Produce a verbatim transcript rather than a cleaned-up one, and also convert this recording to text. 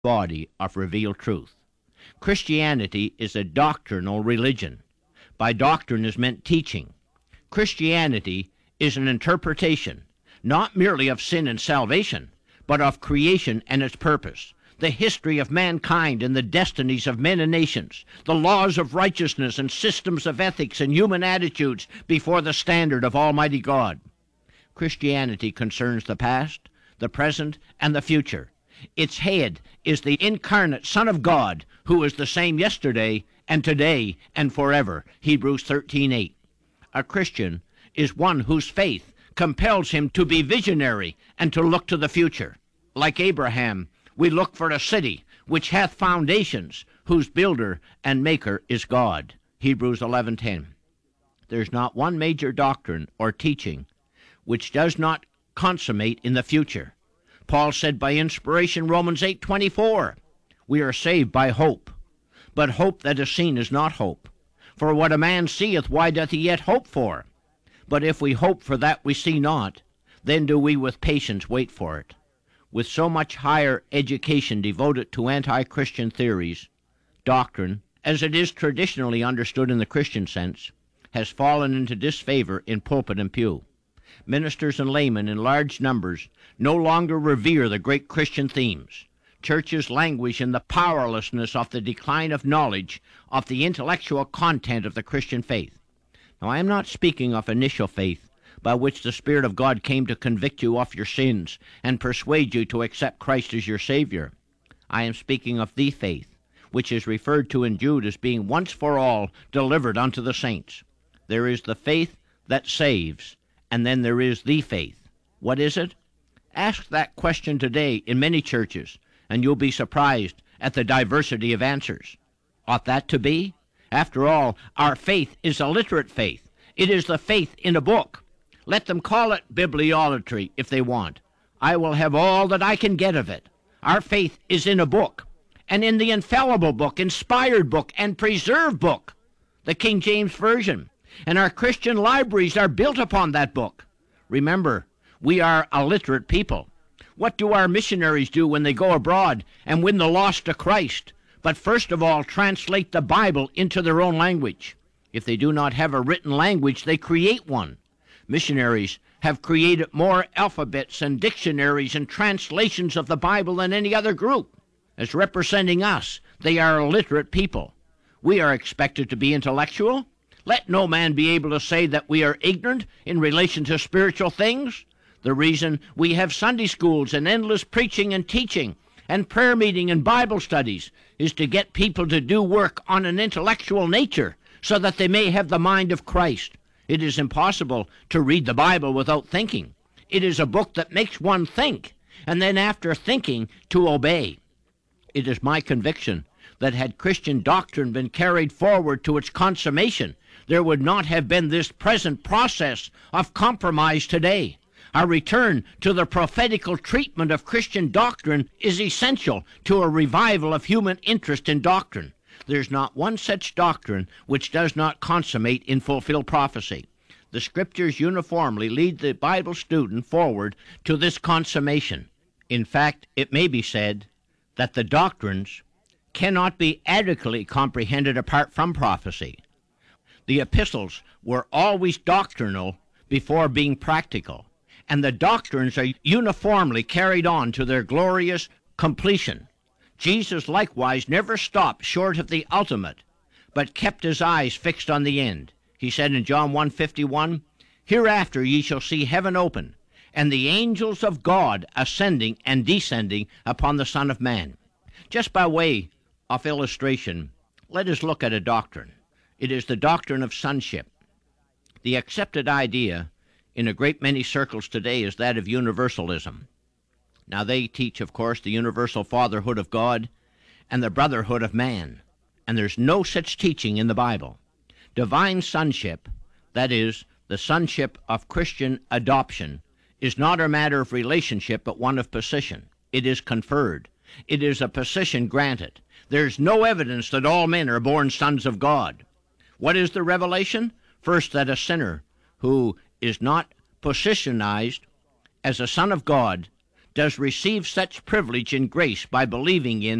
body of revealed truth. Christianity is a doctrinal religion. By doctrine is meant teaching. Christianity is an interpretation, not merely of sin and salvation, but of creation and its purpose, the history of mankind and the destinies of men and nations, the laws of righteousness and systems of ethics and human attitudes before the standard of Almighty God. Christianity concerns the past, the present, and the future. Its head is the incarnate Son of God, who is the same yesterday and today and forever. Hebrews thirteen eight. A Christian is one whose faith compels him to be visionary and to look to the future. Like Abraham, we look for a city which hath foundations, whose builder and maker is God. Hebrews eleven ten. There's not one major doctrine or teaching which does not consummate in the future. Paul said by inspiration, Romans eight twenty-four, we are saved by hope. But hope that is seen is not hope. For what a man seeth, why doth he yet hope for? But if we hope for that we see not, then do we with patience wait for it. With so much higher education devoted to anti-Christian theories, doctrine, as it is traditionally understood in the Christian sense, has fallen into disfavor in pulpit and pew. Ministers and laymen in large numbers no longer revere the great Christian themes. Churches languish in the powerlessness of the decline of knowledge of the intellectual content of the Christian faith. Now, I am not speaking of initial faith, by which the Spirit of God came to convict you of your sins and persuade you to accept Christ as your Savior. I am speaking of the faith, which is referred to in Jude as being once for all delivered unto the saints. There is the faith that saves, and then there is the faith. What is it? Ask that question today in many churches, and you'll be surprised at the diversity of answers. Ought that to be? After all, our faith is a literate faith. It is the faith in a book. Let them call it bibliolatry if they want. I will have all that I can get of it. Our faith is in a book, and in the infallible book, inspired book, and preserved book, the King James Version. And our Christian libraries are built upon that book. Remember, we are a literate people. What do our missionaries do when they go abroad and win the lost to Christ? But first of all, translate the Bible into their own language. If they do not have a written language, they create one. Missionaries have created more alphabets and dictionaries and translations of the Bible than any other group. As representing us, they are a literate people. We are expected to be intellectual. Let no man be able to say that we are ignorant in relation to spiritual things. The reason we have Sunday schools and endless preaching and teaching and prayer meeting and Bible studies is to get people to do work on an intellectual nature so that they may have the mind of Christ. It is impossible to read the Bible without thinking. It is a book that makes one think, and then after thinking, to obey. It is my conviction that had Christian doctrine been carried forward to its consummation, there would not have been this present process of compromise today. Our return to the prophetical treatment of Christian doctrine is essential to a revival of human interest in doctrine. There's not one such doctrine which does not consummate in fulfilled prophecy. The Scriptures uniformly lead the Bible student forward to this consummation. In fact, it may be said that the doctrines cannot be adequately comprehended apart from prophecy. The epistles were always doctrinal before being practical, and the doctrines are uniformly carried on to their glorious completion. Jesus likewise never stopped short of the ultimate, but kept his eyes fixed on the end. He said in John one fifty-one, hereafter ye shall see heaven open, and the angels of God ascending and descending upon the Son of Man. Just by way of illustration, let us look at a doctrine. It is the doctrine of sonship. The accepted idea in a great many circles today is that of universalism. Now, they teach, of course, the universal fatherhood of God and the brotherhood of man, and there's no such teaching in the Bible. Divine sonship, that is, the sonship of Christian adoption, is not a matter of relationship but one of position. It is conferred. It is a position granted. There's no evidence that all men are born sons of God. What is the revelation? First, that a sinner who is not positionized as a son of God does receive such privilege and grace by believing in